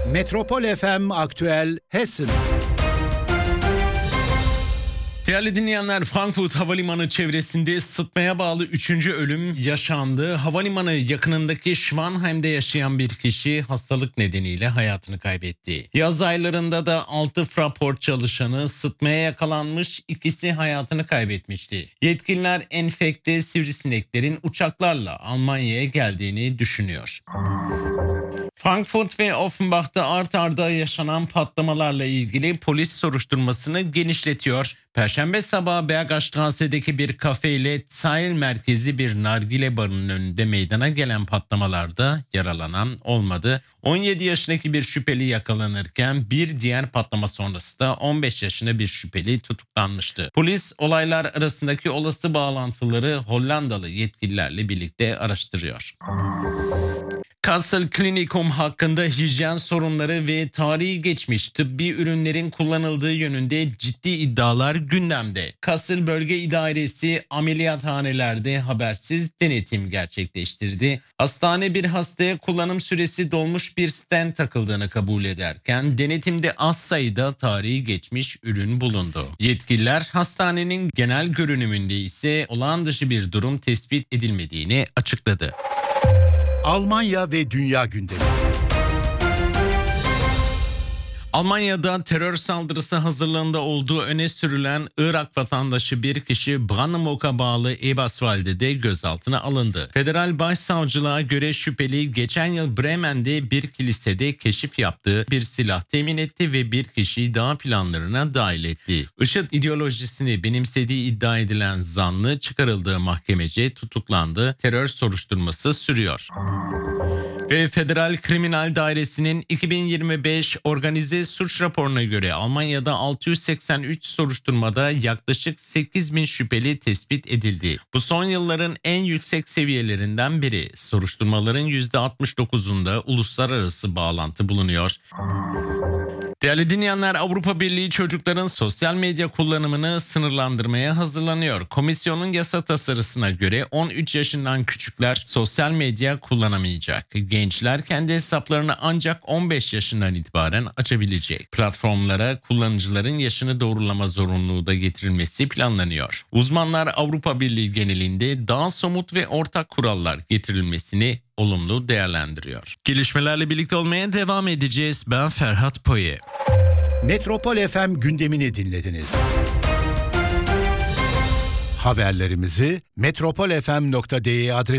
Metropol FM Aktüel Hessen. Değerli dinleyenler, Frankfurt Havalimanı çevresinde ısıtmaya bağlı 3. ölüm yaşandı. Havalimanı yakınındaki Schwanheim'de yaşayan bir kişi hastalık nedeniyle hayatını kaybetti. Yaz aylarında da 6 Fraport çalışanı ısıtmaya yakalanmış, ikisi hayatını kaybetmişti. Yetkililer enfekte sivrisineklerin uçaklarla Almanya'ya geldiğini düşünüyor. Frankfurt ve Offenbach'ta art arda yaşanan patlamalarla ilgili polis soruşturmasını genişletiyor. Perşembe sabahı Bergerstrasse'deki bir kafe ile sahil merkezi bir nargile barının önünde meydana gelen patlamalarda yaralanan olmadı. 17 yaşındaki bir şüpheli yakalanırken bir diğer patlama sonrası da 15 yaşında bir şüpheli tutuklanmıştı. Polis olaylar arasındaki olası bağlantıları Hollandalı yetkililerle birlikte araştırıyor. Kassel Klinikum hakkında hijyen sorunları ve tarihi geçmiş tıbbi ürünlerin kullanıldığı yönünde ciddi iddialar gündemde. Kassel Bölge İdaresi ameliyathanelerde habersiz denetim gerçekleştirdi. Hastane bir hastaya kullanım süresi dolmuş bir stent takıldığını kabul ederken denetimde az sayıda tarihi geçmiş ürün bulundu. Yetkililer hastanenin genel görünümünde ise olağan dışı bir durum tespit edilmediğini açıkladı. Almanya ve dünya gündemi. Almanya'da terör saldırısı hazırlığında olduğu öne sürülen Irak vatandaşı bir kişi Brandenburg'a bağlı Eberswalde'de gözaltına alındı. Federal Başsavcılığa göre şüpheli geçen yıl Bremen'de bir kilisede keşif yaptığı bir silah temin etti ve bir kişiyi daha planlarına dahil etti. IŞİD ideolojisini benimsediği iddia edilen zanlı çıkarıldığı mahkemece tutuklandı. Terör soruşturması sürüyor. Ve Federal Kriminal Dairesi'nin 2025 organize suç raporuna göre Almanya'da 683 soruşturmada yaklaşık 8.000 şüpheli tespit edildi. Bu son yılların en yüksek seviyelerinden biri. Soruşturmaların %69'unda uluslararası bağlantı bulunuyor. Değerli dinleyenler, Avrupa Birliği çocukların sosyal medya kullanımını sınırlandırmaya hazırlanıyor. Komisyonun yasa tasarısına göre 13 yaşından küçükler sosyal medya kullanamayacak. Gençler kendi hesaplarını ancak 15 yaşından itibaren açabilecek. Platformlara kullanıcıların yaşını doğrulama zorunluluğu da getirilmesi planlanıyor. Uzmanlar Avrupa Birliği genelinde daha somut ve ortak kurallar getirilmesini olumlu değerlendiriyor. Gelişmelerle birlikte olmaya devam edeceğiz. Ben Ferhat Poye. Metropol FM gündemini dinlediniz. Haberlerimizi metropolfm.de adresine